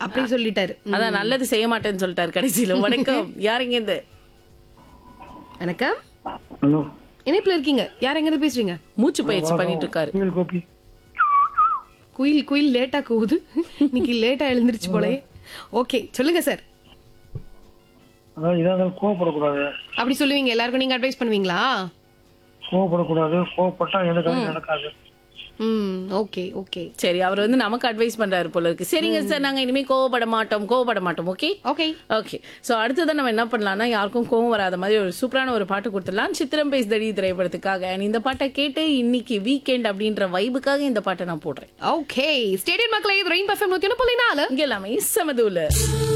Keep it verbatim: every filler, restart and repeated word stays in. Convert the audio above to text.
அப்படி சொல்லிட்டாரு. அதான் நல்லது செய்ய மாட்டேன்னு சொல்லிட்டாரு கடைசியில. வணக்கம், யாருங்க இது? வணக்கம், ஹலோ, இணைப்புல இருக்கீங்க. யார் எங்க இருந்து பேசுறீங்க? மூச்சு பயிற்சி பண்ணிட்டு இருக்காரு. குயில் கோபி. குயில் குயில் லேட்டா கூவுது. இன்னைக்கு லேட்டா எழுந்திருச்சு போலயே. ஓகே, சொல்லுங்க சார். அதாவது இதாக கோவப்படக்கூடாது. அப்படி சொல்லுவீங்க, எல்லாருக்கும் நீங்க அட்வைஸ் பண்ணுவீங்களா? கோவப்படக்கூடாது. கோவப்பட்டா எனக்கு அது நடக்காது. ம், ஓகே ஓகே சரி, அவர் வந்து நமக்கு அட்வைஸ் பண்றாரு போல இருக்கு. சரிங்க சார், நாங்க இனிமே கோவப்பட மாட்டோம் கோவப்பட மாட்டோம் ஓகே ஓகே. ஓகே. ஸோ அடுத்ததான் நம்ம என்ன பண்ணலாம்னா, யாருக்கும் கோவம் வராத மாதிரி ஒரு சூப்பரான ஒரு பாட்டு கொடுத்துடலாம். சித்திரம் பேசுதடி திரைப்படத்துக்காக. And இந்த பாட்டை கேட்டு இன்னைக்கு வீக்கெண்ட் அப்படின்ற வைபுக்காக இந்த பாட்டை நான் போடுறேன். ஓகே, ஸ்டேடியம் மக்களே, இது ரெயின் பர்ஃபெக்ட் நூத்தி ஒன்று புள்ளி நாலு. இங்க எல்லாமே சமதூல.